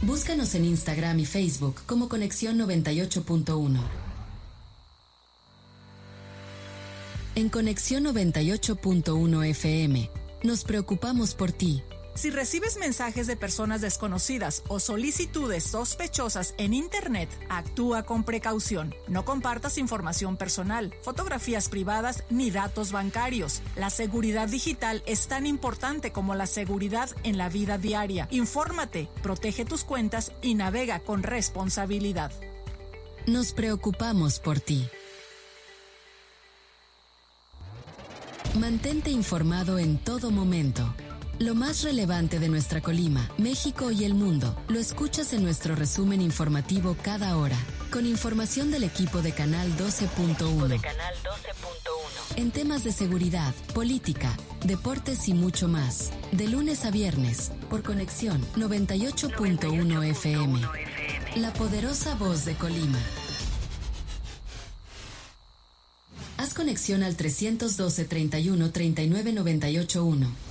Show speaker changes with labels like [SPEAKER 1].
[SPEAKER 1] Búscanos en Instagram y Facebook como Conexión 98.1. En Conexión 98.1 FM, nos preocupamos por ti.
[SPEAKER 2] Si recibes mensajes de personas desconocidas o solicitudes sospechosas en Internet, actúa con precaución. No compartas información personal, fotografías privadas ni datos bancarios. La seguridad digital es tan importante como la seguridad en la vida diaria. Infórmate, protege tus cuentas y navega con responsabilidad.
[SPEAKER 1] Nos preocupamos por ti. Mantente informado en todo momento. Lo más relevante de nuestra Colima, México y el mundo, lo escuchas en nuestro resumen informativo cada hora, con información del equipo de Canal 12.1. En temas de seguridad, política, deportes y mucho más. De lunes a viernes, por Conexión 98.1 FM. La poderosa voz de Colima. Haz conexión al 312 31 39 98 1.